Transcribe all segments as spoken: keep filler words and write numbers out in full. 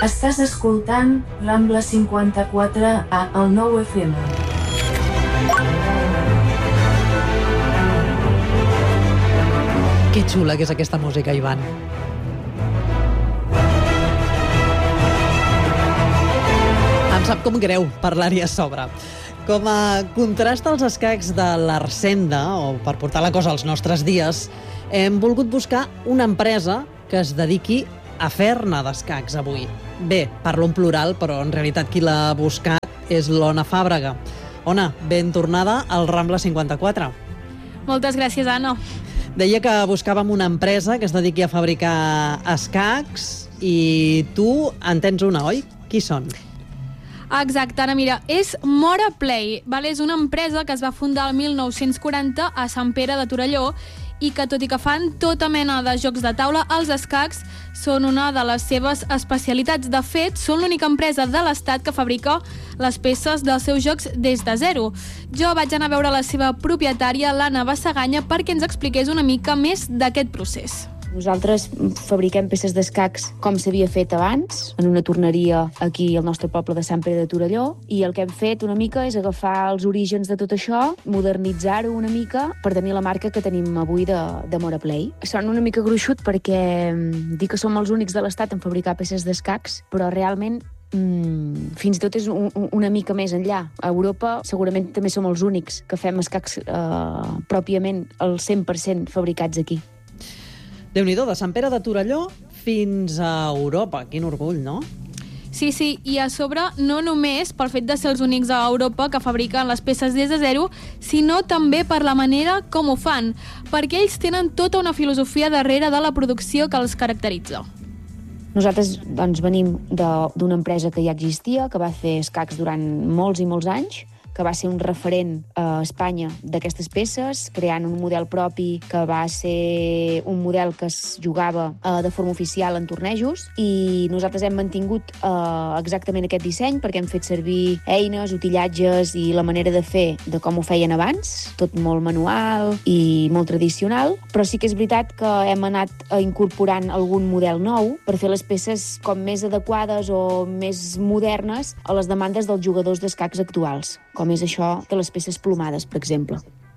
Estàs escoltant Rambla cinquanta-quatre a el nou F M. Que xula que és aquesta música, Ivan. Em sap com greu parlar-hi a sobre. Com a contrast als escacs de l'Arsenda, o per portar la cosa als nostres dies, hem volgut buscar una empresa que es dediqui a fer-ne d'escacs avui. Bé, parlo en plural, però en realitat qui l'ha buscat és l'Ona Fàbrega. Ona, ben tornada al Rambla cinquanta-quatre. Moltes gràcies, Anna. Deia que buscàvem una empresa que es dediqui a fabricar escacs i tu en tens una, oi? Qui són? Exacte, Anna, mira, és Mora Play, vale? És una empresa que es va fundar el mil nou-cents quaranta a Sant Pere de Torelló i que, tot i que fan tota mena de jocs de taula, els escacs són una de les seves especialitats. De fet, són l'única empresa de l'Estat que fabrica les peces dels seus jocs des de zero. Jo vaig anar a veure la seva propietària, l'Anna Bassaganya, perquè ens expliqués una mica més d'aquest procés. Nosaltres fabriquem peces d'escacs com s'havia fet abans, en una torneria aquí al nostre poble de Sant Pere de Torelló, i el que hem fet una mica és agafar els orígens de tot això, modernitzar-ho una mica per tenir la marca que tenim avui de, de Mora Play. Són una mica gruixut perquè dir que som els únics de l'Estat en fabricar peces d'escacs, però realment Mm, fins i tot és un, una mica més enllà. A Europa segurament també som els únics que fem escacs eh, pròpiament al cent per cent fabricats aquí. Déu-n'hi-do, de Sant Pere de Torelló fins a Europa. Quin orgull, no? Sí, sí, i a sobre no només pel fet de ser els únics a Europa que fabriquen les peces des de zero, sinó també per la manera com ho fan, perquè ells tenen tota una filosofia darrere de la producció que els caracteritza. Nosaltres doncs, venim d'una empresa que ja existia, que va fer escacs durant molts i molts anys, que va ser un referent a Espanya d'aquestes peces, creant un model propi que va ser un model que es jugava eh, de forma oficial en tornejos, i nosaltres hem mantingut eh, exactament aquest disseny perquè hem fet servir eines, utillatges i la manera de fer de com ho feien abans, tot molt manual i molt tradicional, però sí que és veritat que hem anat incorporant algun model nou per fer les peces com més adequades o més modernes a les demandes dels jugadors d'escacs actuals, com és això de les peces plomades, per exemple.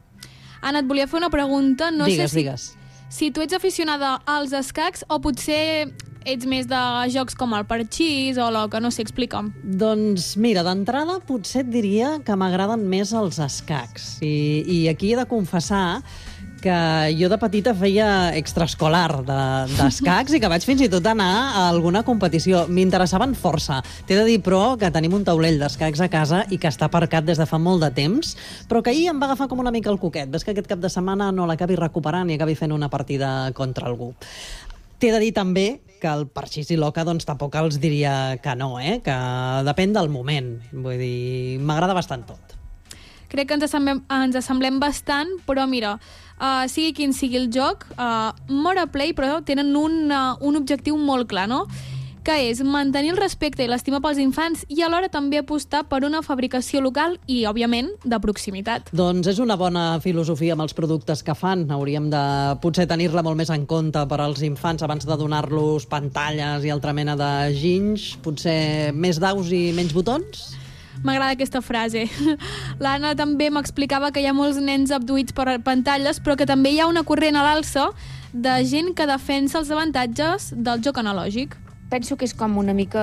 Anna, et volia fer una pregunta. No digues, sé si, digues. Si tu ets aficionada als escacs o potser ets més de jocs com el parxís o el que no sé, explica'm. Doncs mira, d'entrada potser et diria que m'agraden més els escacs. I, i aquí he de confessar que jo de petita feia extraescolar d'escacs de, i que vaig fins i tot anar a alguna competició. M'interessaven força. T'he de dir, però, que tenim un taulell d'escacs a casa i que està aparcat des de fa molt de temps, però que ahir em va agafar com una mica el coquet. Ves que aquest cap de setmana no l'acabi recuperant i acabi fent una partida contra algú. T'he de dir també que el parxís i l'oca doncs tampoc els diria que no, eh? Que depèn del moment. Vull dir, m'agrada bastant tot. Crec que ens assemblem, ens assemblem bastant, però mira, uh, sigui quin sigui el joc, uh, Mora Play, però tenen un, uh, un objectiu molt clar, no? Que és mantenir el respecte i l'estima pels infants i alhora també apostar per una fabricació local i, òbviament, de proximitat. Doncs és una bona filosofia amb els productes que fan. Hauríem de potser tenir-la molt més en compte per als infants abans de donar-los pantalles i altra mena de ginys. Potser més daus i menys botons? M'agrada aquesta frase. L'Anna també m'explicava que hi ha molts nens abduïts per pantalles, però que també hi ha una corrent a l'alça de gent que defensa els avantatges del joc analògic. Penso que és com una mica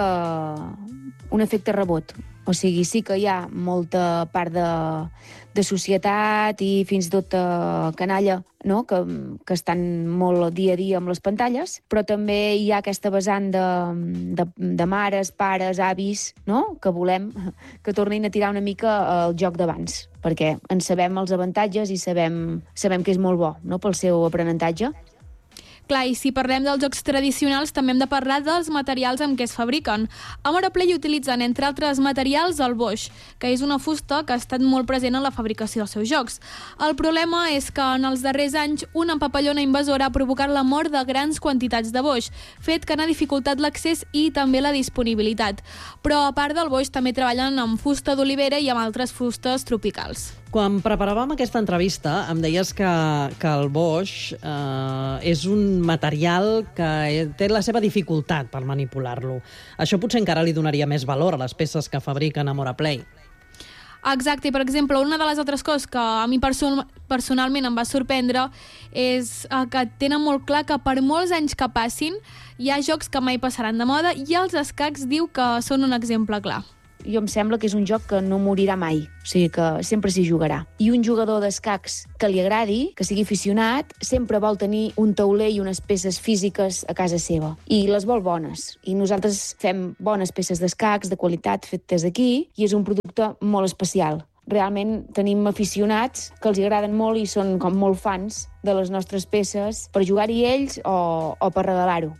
un efecte rebot. O sigui, sí que hi ha molta part de, de societat i fins i tot eh, canalla, no? que, que estan molt dia a dia amb les pantalles, però també hi ha aquesta vessant de, de, de mares, pares, avis, no? que volem que tornin a tirar una mica el joc d'abans, perquè en sabem els avantatges i sabem, sabem que és molt bo, no? pel seu aprenentatge. Clar, i si parlem dels jocs tradicionals, també hem de parlar dels materials amb què es fabriquen. A Mora Play utilitzen, entre altres materials, el boix, que és una fusta que ha estat molt present en la fabricació dels seus jocs. El problema és que en els darrers anys una papallona invasora ha provocat la mort de grans quantitats de boix, fet que n'ha dificultat l'accés i també la disponibilitat. Però a part del boix també treballen amb fusta d'olivera i amb altres fustes tropicals. Quan preparàvem aquesta entrevista em deies que, que el boix eh, és un material que té la seva dificultat per manipular-lo. Això potser encara li donaria més valor a les peces que fabriquen a Moraplay. Exacte, i per exemple, una de les altres coses que a mi person personalment em va sorprendre és eh, que tenen molt clar que per molts anys que passin hi ha jocs que mai passaran de moda i els escacs diu que són un exemple clar. Jo em sembla que és un joc que no morirà mai, o sigui que sempre s'hi jugarà. I un jugador d'escacs que li agradi, que sigui aficionat, sempre vol tenir un tauler i unes peces físiques a casa seva. I les vol bones. I nosaltres fem bones peces d'escacs, de qualitat, fetes aquí, i és un producte molt especial. Realment tenim aficionats que els agraden molt i són com molt fans de les nostres peces per jugar-hi ells o, o per regalar-ho.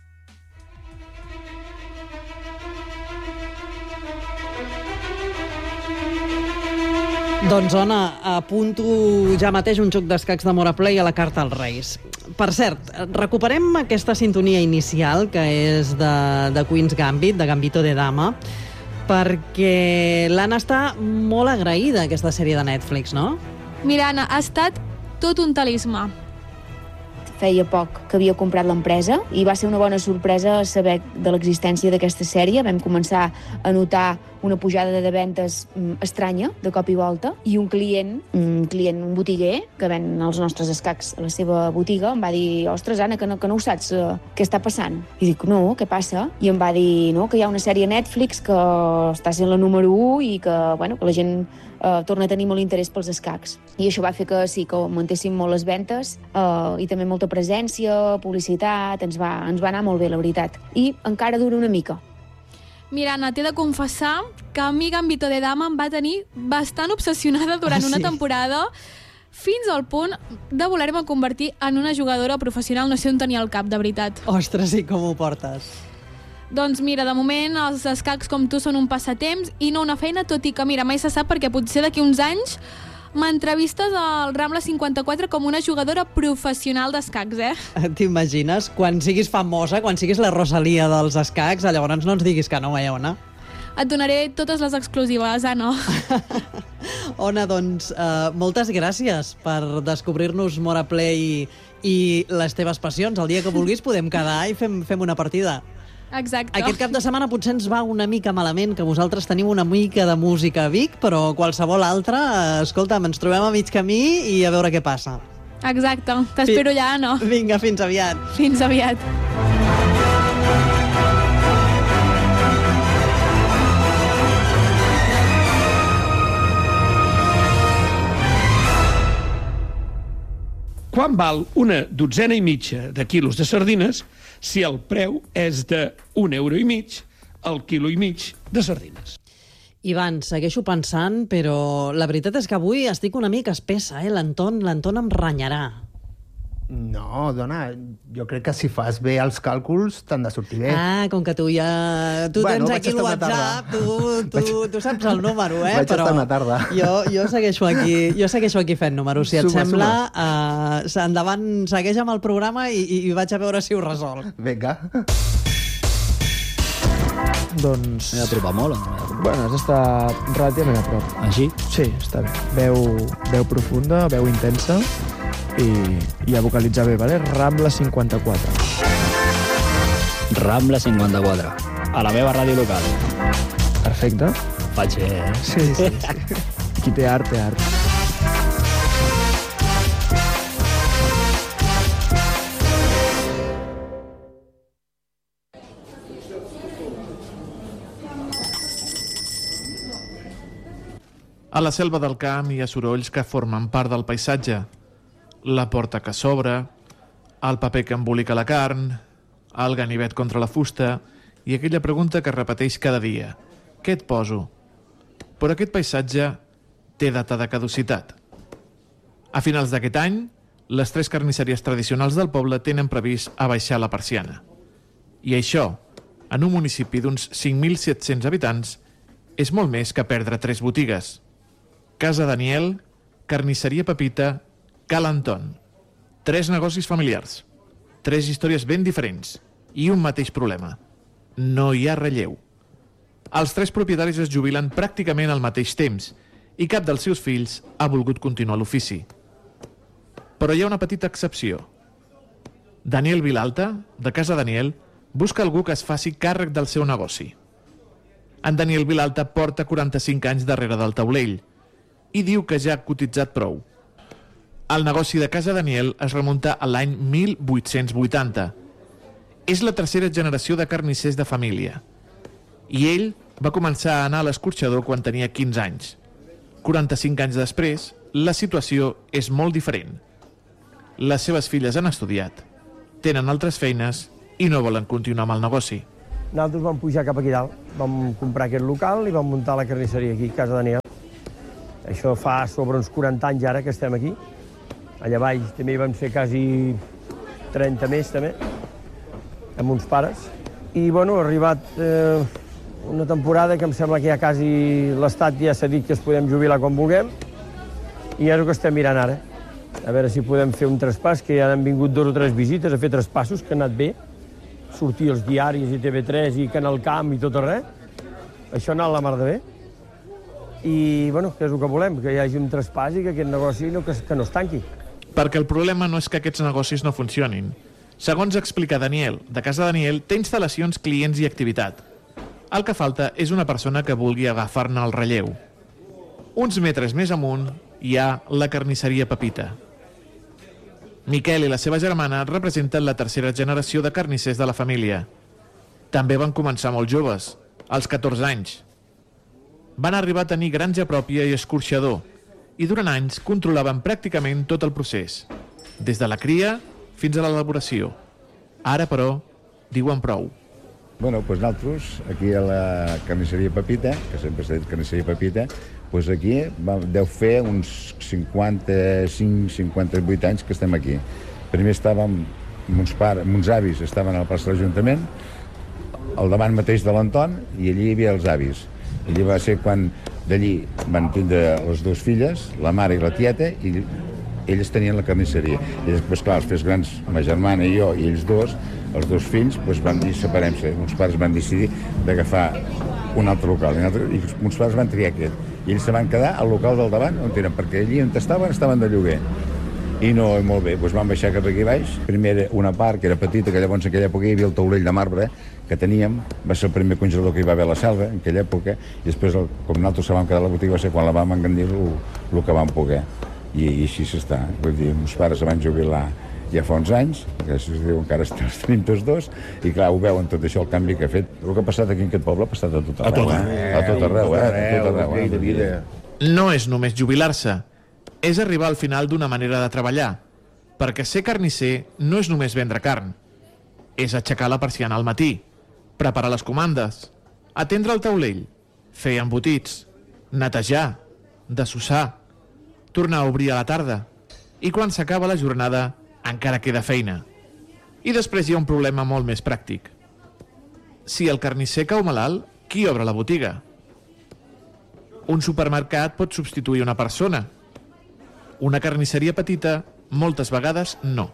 Doncs, Ona, apunto ja mateix un joc d'escacs de Moraplay a la carta als Reis. Per cert, recuperem aquesta sintonia inicial, que és de, de Queen's Gambit, de Gambito de Dama, perquè l'Anna està molt agraïda a aquesta sèrie de Netflix, no? Mira, Anna, ha estat tot un talismà. Feia poc que havia comprat l'empresa i va ser una bona sorpresa saber de l'existència d'aquesta sèrie. Vam començar a notar una pujada de ventes estranya, de cop i volta, i un client, un client, un botiguer, que ven els nostres escacs a la seva botiga, em va dir, ostres, Anna, que no, que no ho saps, uh, què està passant? I dic, no, què passa? I em va dir, no, que hi ha una sèrie a Netflix que està sent la número u i que, bueno, que la gent uh, torna a tenir molt interès pels escacs. I això va fer que sí, que augmentéssim molt les ventes uh, i també molta presència, publicitat, ens va, ens va anar molt bé, la veritat. I encara dura una mica. Mira, Anna, t'he de confessar que a mi Gambito de Dama em va tenir bastant obsessionada durant Ah, sí? una temporada fins al punt de voler-me convertir en una jugadora professional. No sé on tenia el cap, de veritat. Ostres, i com ho portes? Doncs mira, de moment els escacs com tu són un passatemps i no una feina, tot i que mira, mai se sap perquè potser d'aquí uns anys m'entrevistes al Rambla cinquanta-quatre com una jugadora professional d'escacs, eh? T'imagines? Quan siguis famosa, quan siguis la Rosalia dels escacs, llavors no ens diguis que no, eh, Ona? Et donaré totes les exclusives, Anna. Ona, doncs, uh, moltes gràcies per descobrir-nos Moraplay i les teves passions. El dia que vulguis podem quedar i fem, fem una partida. Exacte. Aquest cap de setmana potser ens va una mica malament, que vosaltres teniu una mica de música a Vic, però qualsevol altra, escolta'm, ens trobem a mig camí i a veure què passa. Exacte. T'espero allà, Anna. Vinga, fins aviat. Fins aviat. Quan val una dotzena i mitja de quilos de sardines si el preu és de un euro i mig el quilo i mig de sardines? Ivan, segueixo pensant, però la veritat és que avui estic una mica espessa, eh? L'Anton, l'Anton em renyarà. No, dona, jo crec que si fas bé els càlculs t'han de sortir bé. Ah, com que tu ja... Tu Bueno, tens vaig aquí el estar una WhatsApp, tarda. tu, tu, Vaig- tu saps el número, eh? Vaig però estar una tarda. Jo, jo, segueixo aquí, jo segueixo aquí fent números. Si et Suma, sembla, uh, endavant, segueix amb el programa i, i, i vaig a veure si ho resol. Vinga. Doncs... M'he de trobar molt, o no m'he de trobar? Bueno, has d'estar relativament a prop. Així? Sí, està bé. Veu, veu profunda, veu intensa i, i a vocalitzar bé, vale? Rambla cinquanta-quatre. Rambla cinquanta-quatre. A la meva ràdio local. Perfecte. Faig bé, eh? Sí, sí, sí. Qui té art, té art. A la selva del camp hi ha sorolls que formen part del paisatge. La porta que s'obre, el paper que embolica la carn, el ganivet contra la fusta i aquella pregunta que es repeteix cada dia. Què et poso? Però aquest paisatge té data de caducitat. A finals d'aquest any, les tres carnisseries tradicionals del poble tenen previst abaixar la persiana. I això, en un municipi d'uns cinc mil set-cents habitants, és molt més que perdre tres botigues. Casa Daniel, Carnisseria Pepita, Cal Anton. Tres negocis familiars, tres històries ben diferents i un mateix problema. No hi ha relleu. Els tres propietaris es jubilen pràcticament al mateix temps i cap dels seus fills ha volgut continuar l'ofici. Però hi ha una petita excepció. Daniel Vilalta, de Casa Daniel, busca algú que es faci càrrec del seu negoci. En Daniel Vilalta porta quaranta-cinc anys darrere del taulell i diu que ja ha cotitzat prou. El negoci de Casa Daniel es remunta a l'any mil vuit-cents vuitanta. És la tercera generació de carnissers de família. I ell va començar a anar a l'escorxador quan tenia quinze anys. quaranta-cinc anys després, la situació és molt diferent. Les seves filles han estudiat, tenen altres feines i no volen continuar amb el negoci. Nosaltres vam pujar cap aquí dalt, vam comprar aquest local i vam muntar la carnisseria aquí, Casa Daniel. Això fa sobre uns quaranta anys ara que estem aquí. Allà baix també hi vam ser quasi trenta més, també, amb uns pares. I, bueno, ha arribat eh, una temporada que em sembla que ja quasi l'Estat ja s'ha dit que es podem jubilar quan vulguem i és el que estem mirant ara. A veure si podem fer un traspàs, que ja han vingut dos o tres visites a fer traspassos, que han anat bé. Sortir als diaris i T V tres i Canal Camp i tot arreu. Això ha anat la mar de bé. I, bueno, que és el que volem, que hi hagi un traspàs i que aquest negoci no, que, que no es tanqui. Perquè el problema no és que aquests negocis no funcionin. Segons explica Daniel, de Casa Daniel té instal·lacions, clients i activitat. El que falta és una persona que vulgui agafar-ne el relleu. Uns metres més amunt hi ha la carnisseria Pepita. Miquel i la seva germana representen la tercera generació de carnissers de la família. També van començar molt joves, als catorze anys. Van arribar a tenir granja pròpia i escorxador, i durant anys controlaven pràcticament tot el procés, des de la cria fins a l'elaboració. Ara, però, diuen prou. Bueno, doncs nosaltres, aquí a la carnisseria Pepita, que sempre s'ha dit carnisseria Pepita, doncs aquí deu fer uns cinquanta-cinc cinquanta-vuit anys que estem aquí. Primer estàvem, mons pares, mons avis estaven a la plaça de l'Ajuntament, al davant mateix de l'Anton, i allí hi havia els avis. Allí va ser quan d'allí van tindre les dues filles, la mare i la tieta, i ells tenien la carnisseria. I després, clar, els tres grans, ma germana i jo, i ells dos, els dos fills, doncs van dir, separem-se. Uns pares van decidir d'agafar un altre local, i, altre, i uns pares van triar aquest. I ells se van quedar al local del davant, on eren, perquè allí on estaven, estaven de lloguer. I no, molt bé, doncs van baixar cap aquí baix. Primer una part, que era petita, que llavors en aquella època hi havia el taulell de marbre que teníem, va ser el primer congelador que hi va haver a la selva, en aquella època, i després, el, com nosaltres se vam quedar a la botiga, va ser quan la vam engrandir el, el que vam poder. I, i així s'està. Vull dir, uns pares se van jubilar ja fa uns anys, que si es diu encara els tenim tots dos, i clar, ho veuen tot això, el canvi que ha fet. El que ha passat aquí en aquest poble ha passat a tot arreu, eh? A tot arreu, eh? A tot arreu, eh? No és només jubilar-se, és arribar al final d'una manera de treballar, perquè ser carnisser no és només vendre carn, és aixecar la persiana al matí, preparar les comandes, atendre el taulell, fer embotits, netejar, dessossar, tornar a obrir a la tarda, i quan s'acaba la jornada encara queda feina. I després hi ha un problema molt més pràctic. Si el carnisser cau malalt, qui obre la botiga? Un supermercat pot substituir una persona. Una carnisseria petita, moltes vegades, no.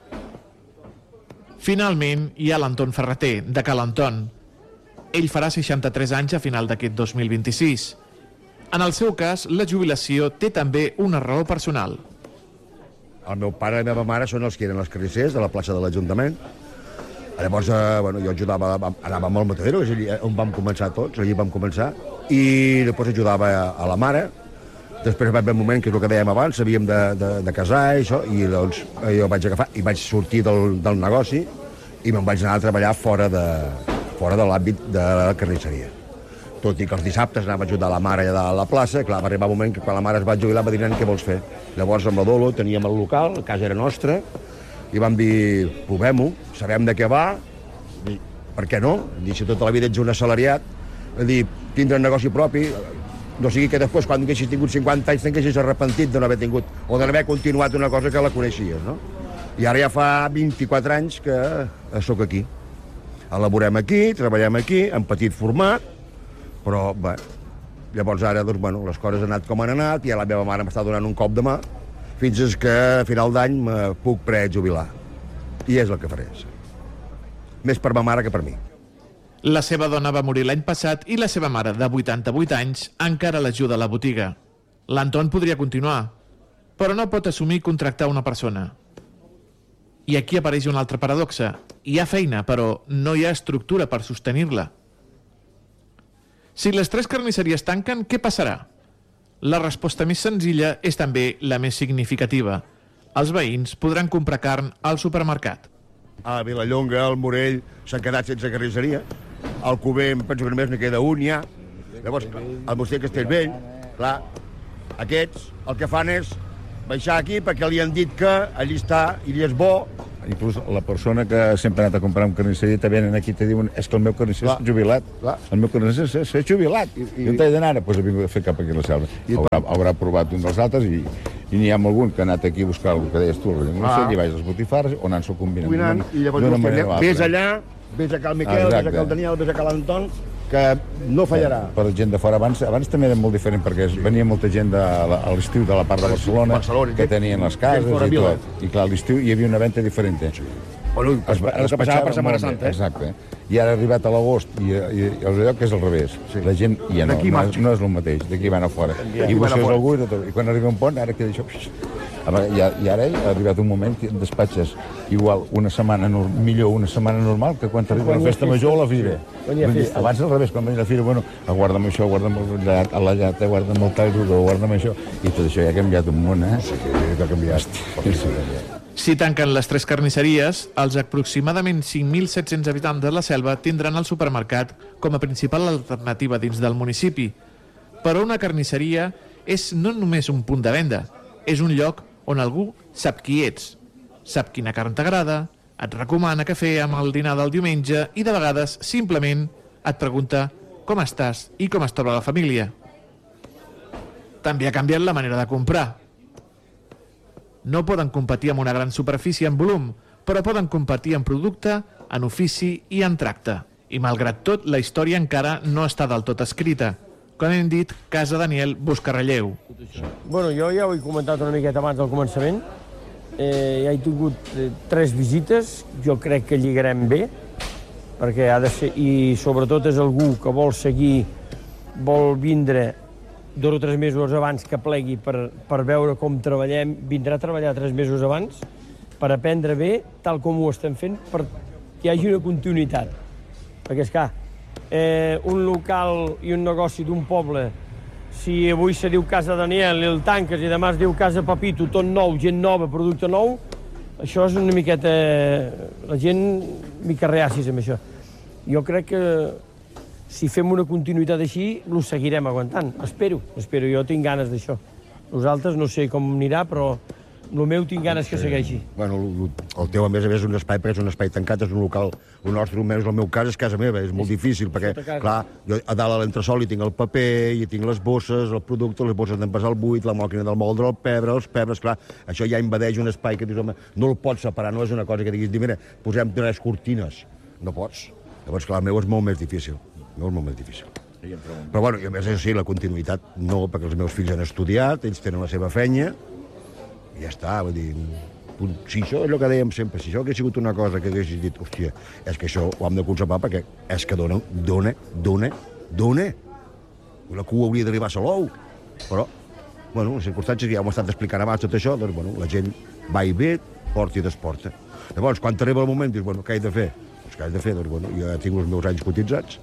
Finalment, hi ha l'Anton Ferreter, de Cal Anton. Ell farà seixanta-tres anys a final d'aquest dos mil vint-i-sis. En el seu cas, la jubilació té també una raó personal. El meu pare i la meva mare són els que eren els carnissers de la plaça de l'Ajuntament. Llavors, eh, bueno, jo ajudava, anava molt matadero, és allí on vam començar tots, allí vam començar, i després ajudava a, a la mare. Després va haver un moment, que és el que dèiem abans, havíem de, de, de casar i això, i doncs jo vaig agafar i vaig sortir del, del negoci i me'n vaig anar a treballar fora de, fora de l'àmbit de la carnisseria. Tot i que els dissabtes anava a ajudar la mare allà a la plaça, clar, va arribar un moment que quan la mare es va jubilar va dir, nen, què vols fer? Llavors amb la Dolo teníem el local, la casa era nostra, i vam dir, provem-ho, sabem de què va, i, per què no? Dir, si tota la vida ets un assalariat, dir, tindre un negoci propi, no sigui que després, quan haguessis tingut cinquanta anys, t'haguessis arrepentit de no haver tingut, o de no haver continuat una cosa que la coneixies, no? I ara ja fa vint-i-quatre anys que sóc aquí. Elaborem aquí, treballem aquí, en petit format, però, bé, llavors ara, doncs, bueno, les coses han anat com han anat, i a la meva mare m'està donant un cop de mà, fins que a final d'any me puc prejubilar. I és el que faré. Més per ma mare que per mi. La seva dona va morir l'any passat i la seva mare, de vuitanta-vuit anys, encara l'ajuda a la botiga. L'Anton podria continuar, però no pot assumir contractar una persona. I aquí apareix una altra paradoxa. Hi ha feina, però no hi ha estructura per sostenir-la. Si les tres carnisseries tanquen, què passarà? La resposta més senzilla és també la més significativa. Els veïns podran comprar carn al supermercat. A Vilallonga, al Morell, s'han quedat sense carnisseria. Al Cuber, em penso que només n'hi queda un, ja. Llavors, al Moster Castellvell, clar, aquests el que fan és baixar aquí perquè li han dit que allí està i li és bo. Inclús la persona que sempre ha anat a comprar un carnisseria te venen aquí i te diuen és que el meu carnisser s'ha jubilat. Clar. El meu carnisser s'ha jubilat. I, i... Jo t'he d'anar, doncs he vingut a fer cap aquí a la selva. I haurà, haurà provat un dels altres i, i n'hi ha algun que ha anat aquí a buscar el que deies tu, el rellengosset, i vaig als botifarres, on han s'ho combinant. Combinant, i llavors vés allà, vés a cal Miquel, vés a cal Daniel, vés a cal Anton, que no fallarà. Per gent de fora. Abans, abans també era molt diferent, perquè venia molta gent de, a l'estiu de la part de Barcelona, Barcelona que tenien les cases i tot. I clar, a l'estiu hi havia una venda diferent. Bueno, es, es que passava per Setmana Santa, eh? Exacte. I ara ha arribat a l'agost i, i, i el lloc és al revés. Sí. La gent ja no, no, no és el mateix, d'aquí van a fora. I busques algú i, i quan arriba un pont, ara queda això... I, I ara ha arribat un moment que despatxes igual una setmana, millor una setmana normal que quan t'arriba la festa major o la fira. Abans al revés, quan venia la fira, bueno, guarda'm això, guarda'm la llata, guarda'm el tall rodó, guarda'm això, i tot això ja ha canviat un món, eh? Sí, que ha canviat. Si tanquen les tres carnisseries, els aproximadament cinc mil set-cents habitants de la Selva tindran el supermercat com a principal alternativa dins del municipi. Però una carnisseria és no només un punt de venda, és un lloc on algú sap qui ets, sap quina carn t'agrada, et recomana cafè amb el dinar del diumenge i de vegades simplement et pregunta com estàs i com es troba la família. També ha canviat la manera de comprar. No poden competir amb una gran superfície en volum, però poden competir en producte, en ofici i en tracte. I malgrat tot, la història encara no està del tot escrita. Com hem dit, Casa Daniel busca relleu. Bueno, jo ja ho he comentat una miqueta abans del començament. Eh, ja he tingut eh, tres visites, jo crec que lligarem bé, perquè ha de ser, i sobretot és algú que vol seguir, vol vindre dos o tres mesos abans que plegui per, per veure com treballem, vindrà a treballar tres mesos abans per aprendre bé, tal com ho estem fent, perquè hi hagi una continuïtat. Perquè, esclar, eh, un local i un negoci d'un poble, si avui se diu Casa Daniel i el tanques i demà es diu Casa Pepito, tot nou, gent nova, producte nou, això és una miqueta... La gent mica reacis amb això. Jo crec que si fem una continuïtat així, ho seguirem aguantant. Espero, espero. Jo tinc ganes d'això. Nosaltres no sé com anirà, però el meu tinc ganes que segueixi. Bueno, el teu, a més a més, és un espai, perquè és un espai tancat, és un local, el nostre, almenys el meu cas, és casa meva, és molt difícil, perquè, clar, jo a dalt a l'entresol hi tinc el paper, hi tinc les bosses, el producte, les bosses d'envasar el buit, la màquina del moldre, el pebre, els pebres, clar, això ja invadeix un espai que dius, home, no el pots separar, no és una cosa que diguis, mira, posem tres cortines. No pots. Llavors, clar, el meu és molt més difícil. El meu és molt més difícil. Però, bueno, i a més, això sí, la continuïtat no, perquè els meus fills han estudiat, ells tenen la seva feina, i ja està, vull dir, si això és el que dèiem sempre, si això hagués sigut una cosa que haguessis dit, hòstia, és que això ho hem de conservar perquè és que dona, dona, dona, dona. La cua hauria d'arribar a Salou, però, bueno, les circumstàncies ja ho hem estat explicant abans tot això, doncs, bueno, la gent va i ve, porta i desporta. Llavors, quan t'arriba el moment, dius, bueno, què he de fer? Doncs què he de fer? Doncs, bueno, jo ja tinc els meus anys cotitzats,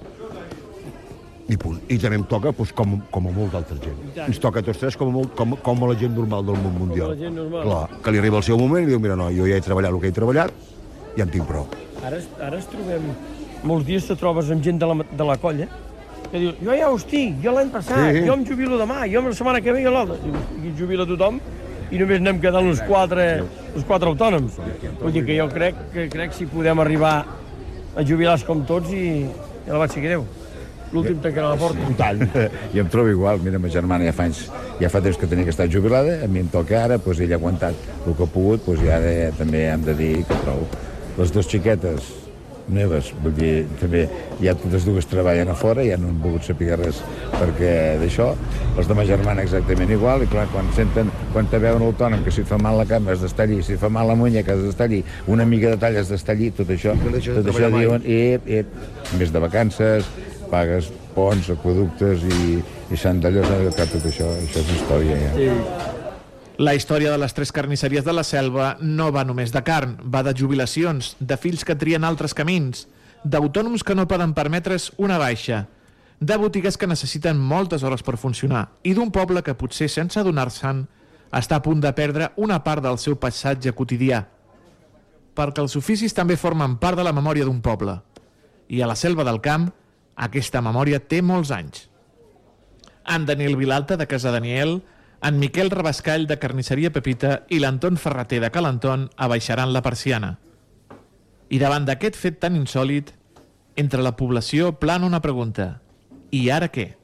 i punt. I també em toca, doncs, com, com a molt d'altra gent. Ens toca a tots tres com a, molt, com, com a la gent normal del món mundial. Com a la gent normal. Clar, que li arriba el seu moment i diu, mira, no, jo ja he treballat el que he treballat, ja en tinc prou. Ara, ara es trobem... Molts dies te trobes amb gent de la, de la colla que diu, jo ja ho estic, jo l'any passat, sí. Jo em jubilo demà, jo la setmana que ve i l'altre. I jubila tothom i només anem quedant els quatre, els quatre autònoms. Vull dir que jo crec que crec si podem arribar a jubilar com tots i ja la vaig seguir Déu. L'últim tancarà la porta. Tant. I em trobo igual. Mira, ma germana ja fa anys, ja fa temps que tenia que estar jubilada, a mi em toca ara, doncs ella ha aguantat el que ha pogut, doncs i ara ja, també hem de dir que prou. Les dues xiquetes meves, vull dir, també ja totes dues treballen a fora, ja no han volgut saber res perquè d'això. Les de ma germana exactament igual, i clar, quan senten, quan te veuen autònom que si et fa mal la cama has d'estar allí, si et fa mal la muñeca has d'estar allí, una mica de tall has d'estar allí, tot això, tot això diuen, i, i, més de vacances, pagues ponts, aqüeductes i, i sandalles, que tot això, això és història, ja. Sí. La història de les tres carnisseries de la Selva no va només de carn, va de jubilacions, de fills que trien altres camins, d'autònoms que no poden permetre's una baixa, de botigues que necessiten moltes hores per funcionar i d'un poble que potser sense adonar-se'n està a punt de perdre una part del seu paisatge quotidià. Perquè els oficis també formen part de la memòria d'un poble. I a la Selva del Camp aquesta memòria té molts anys. En Daniel Vilalta, de Casa Daniel, en Miquel Rabascall, de Carnisseria Pepita, i l'Anton Ferreter, de Calanton, abaixaran la persiana. I davant d'aquest fet tan insòlit, entre la població plana una pregunta. I ara què?